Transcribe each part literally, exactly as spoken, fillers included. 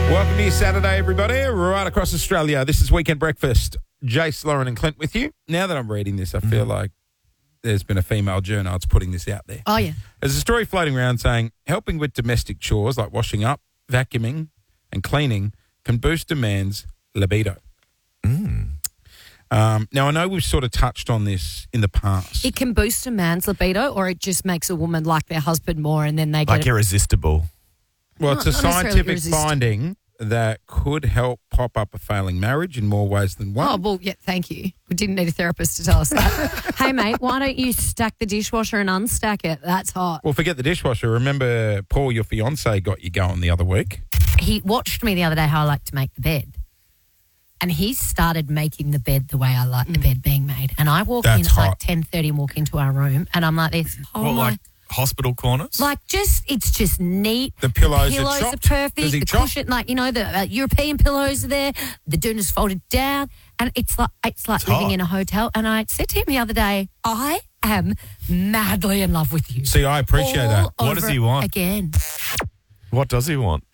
Welcome to your Saturday, everybody, right across Australia. This is Weekend Breakfast. Jace, Lauren and Clint with you. Now that I'm reading this, I feel like there's been a female journalist putting this out there. Oh, yeah. There's a story floating around saying helping with domestic chores like washing up, vacuuming and cleaning can boost a man's libido. Mm. Um, now, I know we've sort of touched on this in the past. It can boost a man's libido, or it just makes a woman like their husband more, and then they get Like it. irresistible. Well, Not- it's a not necessarily scientific irresistible. finding that could help pop up a failing marriage in more ways than one. Oh, well, yeah, thank you. We didn't need a therapist to tell us that. Hey, mate, why don't you stack the dishwasher and unstack it? That's hot. Well, forget the dishwasher. Remember, Paul, your fiance, got you going the other week. He watched me the other day how I like to make the bed. And he started making the bed the way I like the bed being made. And I walk That's in, it's like hot. ten thirty and walk into our room, and I'm like this. Oh, What, my. like hospital corners? Like, just, it's just neat. The pillows are pillows chopped? are perfect. Does he The chop? cushion, like, you know, the uh, European pillows are there. The dune is folded down. And it's like, it's like It's living hot. in a hotel. And I said to him the other day, I am madly in love with you. See, I appreciate that. All What does over he want? Again. What does he want?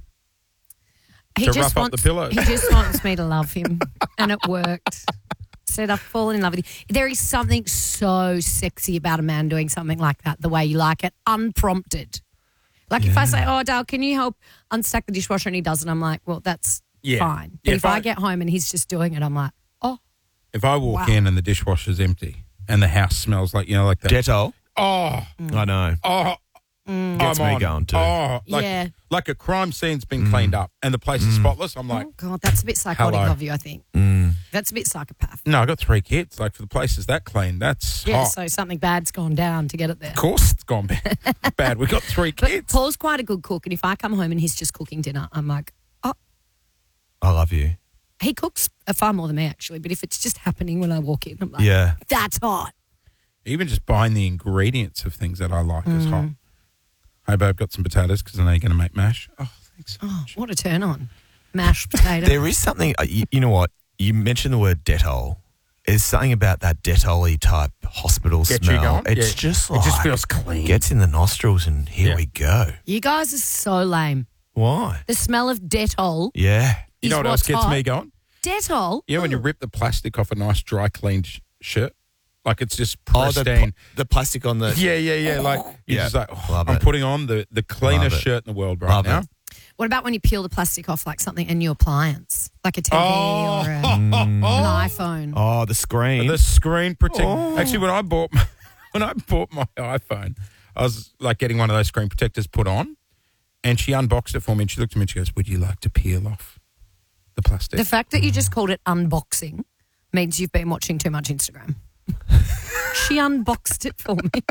He To just rough up wants, the pillows. He just wants me to love him. And it worked. Said I've fallen in love with you. There is something so sexy about a man doing something like that, the way you like it, unprompted. Like if I say, oh, Dale, can you help unstack the dishwasher? And he doesn't, I'm like, well, that's Yeah. fine. But Yeah, if, if I, I- get home and he's just doing it, I'm like, oh, If I walk Wow. in and the dishwasher's empty and the house smells like, you know, like that. Dettol? oh, I know. oh. Gets I'm me on. going too. Oh, like, Yeah. like a crime scene's been cleaned up and the place is spotless. I'm like, oh, God, that's a bit psychotic Hello. of you, I think. Mm. That's a bit psychopath. no, I got three kids. Like, for the place is that clean, that's Yeah, hot. so something bad's gone down to get it there. Of course it's gone bad. bad. We got three But kids. Paul's quite a good cook, and if I come home and he's just cooking dinner, I'm like, oh, I love you. he cooks far more than me, actually. But if it's just happening when I walk in, I'm like, Yeah. that's hot. Even just buying the ingredients of things that I like is Mm. hot. Hey, babe, got some potatoes because I know you're going to make mash. Oh, thanks so Oh, much. what a turn on. Mashed potato. There is something, uh, you, you know what? You mentioned the word Dettol. There's something about that Dettol-y type hospital Get you smell. going? It's Yeah. just It like, just feels clean. Gets in the nostrils and here Yeah. we go. You guys are so lame. Why? The smell of Dettol Yeah. You is know what else what's gets hot. me going? Dettol? You know when you rip the plastic off a nice dry cleaned sh- shirt? Like it's just Oh, the, pristine. pl- the plastic on the... yeah, yeah, yeah. Like you're Yeah. just like, oh, Love I'm it. putting on the, the cleanest Love it. shirt in the world right Love now. it. What about when you peel the plastic off like something, a new appliance? Like a T V Oh. or a, an iPhone? Oh, the screen. The screen protect. Oh. Actually, when I bought my, when I bought my iPhone, I was like getting one of those screen protectors put on, and she unboxed it for me. And she looked at me and she goes, "Would you like to peel off the plastic?" The fact that you just called it unboxing means you've been watching too much Instagram. She unboxed it for me.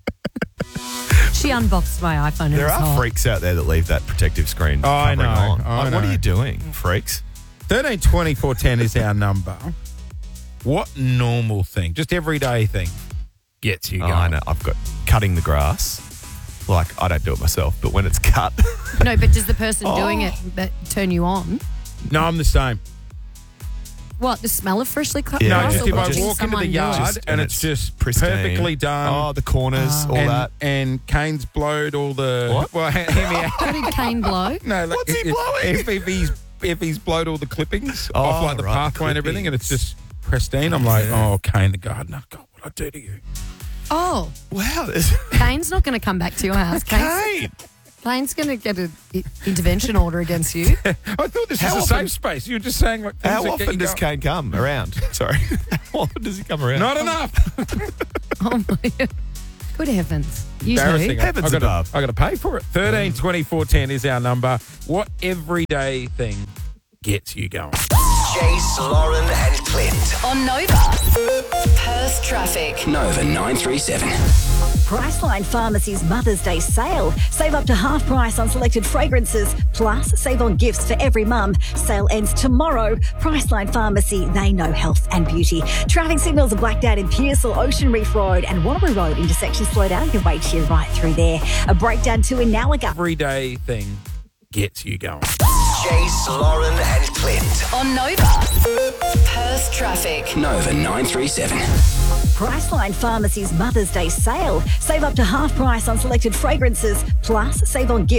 She unboxed my iPhone. And There it was are hot. freaks out there that leave that protective screen Oh, I covering know, on. I Like, what know. are you doing, freaks? Thirteen twenty four ten is our number. What normal thing, just everyday thing, gets you Oh, going? I know. I've got cutting the grass. Like, I don't do it myself, but when it's cut, No, but does the person doing Oh. it that turn you on? No, I'm the same. What, the smell of freshly cut Yeah, No, grass? just or if I watching walk into the someone do it? yard Just- and and it's it's just pristine. perfectly done. oh, the corners, all and, that. and Kane's blowed all the. What? Well, hear me out. What did Kane blow? No, like What's he if, blowing? If, if he's if he's blowed all the clippings Oh, off like the right, pathway and everything, and it's clippings. just pristine, I'm like, Yeah. oh, Kane the gardener, God, what I do to you? Oh, Wow. there's- Kane's not going to come back to your house. Kane's, Kane. Kane's going to get an intervention order against you. I thought this How was a often- safe space. You were just saying like things How that get often you does going. Kane come around? Sorry. How often does he come around? Not enough. Oh, my God. Good heavens. You Embarrassing. too. Heavens I gotta, above. I got to pay for it. Thirteen twenty four ten is our number. What everyday thing gets you going? Jace, Lauren, and Clint. On Nova. Perth traffic. Nova nine three seven. Priceline Pharmacy's Mother's Day sale. Save up to half price on selected fragrances. Plus, save on gifts for every mum. Sale ends tomorrow. Priceline Pharmacy, they know health and beauty. Traffic signals are blacked out in Pearsall, Ocean Reef Road and Wanneroo Road. Intersections slow down. You can wait here right through there. A breakdown too in Nowaga. Everyday thing gets you going. Jace, Lauren, and Clint. On Nova. Perth traffic. Nova nine three seven. Priceline Pharmacy's Mother's Day sale. Save up to half price on selected fragrances. Plus, save on gifts